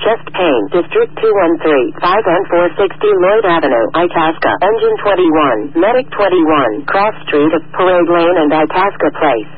Chest Pain, District 213, 5 and 460 Lloyd Avenue, Itasca. Engine 21, Medic 21, Cross Street of Parade Lane and Itasca Place.